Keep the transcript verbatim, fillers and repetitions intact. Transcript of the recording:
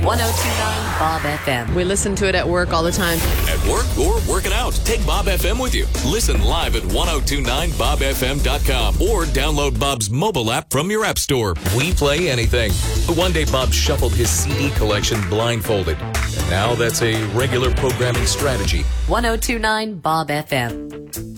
one oh two point nine Bob F M. We listen to it at work all the time. At work or working out, take Bob F M with you. Listen live at ten twenty-nine bob f m dot com or download Bob's mobile app from your app store. We play anything. One day Bob shuffled his C D collection blindfolded. And now that's a regular programming strategy. one oh two point nine Bob F M.